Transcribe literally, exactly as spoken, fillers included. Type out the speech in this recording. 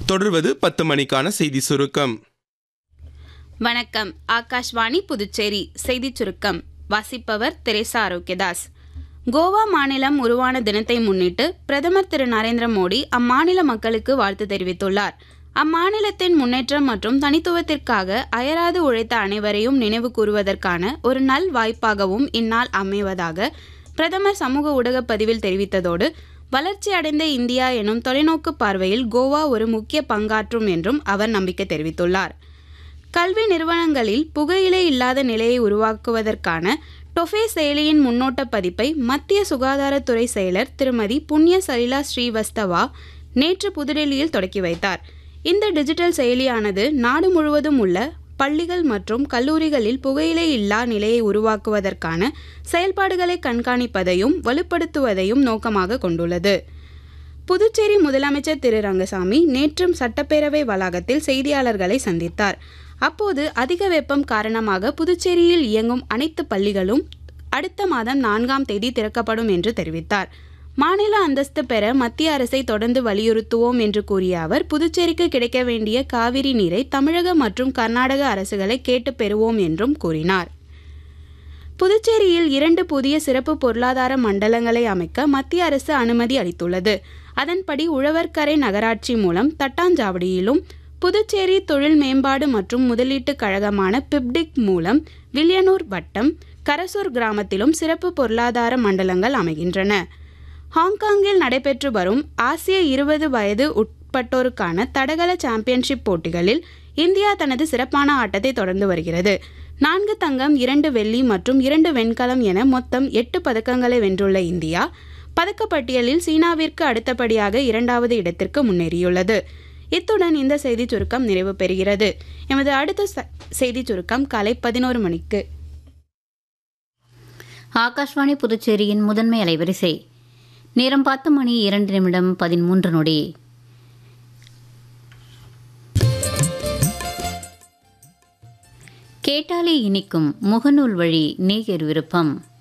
தொடர்வது பத்து மணிக்கான செய்தி சுருக்கம். வணக்கம். ஆகாஷ்வாணி புதுச்சேரி செய்திச் சுருக்கம் வாசிப்பவர் தெரேசா ஆரோக்கியதாஸ். கோவா மாநிலம் உருவான தினத்தை முன்னிட்டு பிரதமர் திரு நரேந்திர மோடி அம்மாநில மக்களுக்கு வாழ்த்து தெரிவித்துள்ளார். அம்மாநிலத்தின் முன்னேற்றம் மற்றும் தனித்துவத்திற்காக அயராது உழைத்த அனைவரையும் நினைவு கூறுவதற்கான ஒரு நல் வாய்ப்பாகவும் இந்நாள் அமைவதாக பிரதமர் சமூக ஊடக பதிவில் தெரிவித்ததோடு, வளர்ச்சி அடைந்த இந்தியா எனும் தொலைநோக்கு பார்வையில் கோவா ஒரு முக்கிய பங்காற்றும் என்றும் அவர் நம்பிக்கை தெரிவித்துள்ளார். கல்வி நிறுவனங்களில் புகையிலை இல்லாத நிலையை உருவாக்குவதற்கான டொஃபே செயலியின் முன்னோட்ட பதிப்பை மத்திய சுகாதாரத்துறை செயலர் திருமதி புண்ணிய சலிலா ஸ்ரீவஸ்தவா நேற்று புதுடெல்லியில் தொடக்கி வைத்தார். இந்த டிஜிட்டல் செயலியானது நாடு முழுவதும் உள்ள பள்ளிகள் மற்றும் கல்லூரிகளில் புகையிலை இல்லா நிலையை உருவாக்குவதற்கான செயல்பாடுகளை கண்காணிப்பதையும் வலுப்படுத்துவதையும் நோக்கமாக கொண்டுள்ளது. புதுச்சேரி முதலமைச்சர் திரு ரங்கசாமி நேற்று சட்டப்பேரவை வளாகத்தில் செய்தியாளர்களை சந்தித்தார். அப்போது அதிக வெப்பம் காரணமாக புதுச்சேரியில் இயங்கும் அனைத்து பள்ளிகளும் அடுத்த மாதம் நான்காம் தேதி திறக்கப்படும் என்று தெரிவித்தார். மாநில அந்தஸ்து பெற மத்திய அரசை தொடர்ந்து வலியுறுத்துவோம் என்று கூறிய அவர், புதுச்சேரிக்கு கிடைக்க வேண்டிய காவிரி நீரை தமிழக மற்றும் கர்நாடக அரசுகளை கேட்டு பெறுவோம் என்றும் கூறினார். புதுச்சேரியில் இரண்டு புதிய சிறப்பு பொருளாதார மண்டலங்களை அமைக்க மத்திய அரசு அனுமதி அளித்துள்ளது. அதன்படி உழவர்கரை நகராட்சி மூலம் தட்டாஞ்சாவடியிலும், புதுச்சேரி தொழில் மேம்பாடு மற்றும் முதலீட்டுக் கழகமான பிப்டிக் மூலம் வில்லியனூர் வட்டம் கரசூர் கிராமத்திலும் சிறப்பு பொருளாதார மண்டலங்கள் அமைகின்றன. ஹாங்காங்கில் நடைபெற்று வரும் ஆசிய இருபது வயது உட்பட்டோருக்கான தடகள சாம்பியன்ஷிப் போட்டிகளில் இந்தியா தனது சிறப்பான ஆட்டத்தை தொடர்ந்து வருகிறது. நான்கு தங்கம், இரண்டு வெள்ளி மற்றும் இரண்டு வெண்கலம் என மொத்தம் எட்டு பதக்கங்களை வென்றுள்ள இந்தியா பதக்கப்பட்டியலில் சீனாவிற்கு அடுத்தபடியாக இரண்டாவது இடத்திற்கு முன்னேறியுள்ளது. இத்துடன் இந்த செய்தி சுருக்கம் நிறைவு பெறுகிறது. எமது அடுத்த செய்தி சுருக்கம் காலை பதினோரு மணிக்கு. ஆகாஷ்வாணி புதுச்சேரியின் முதன்மை அலைவரிசை. நேரம் பத்து மணி இரண்டு நிமிடம் பதிமூன்று நொடி. கேட்டாலே இனிக்கும் முகநூல் வழி நேயர் விருப்பம்.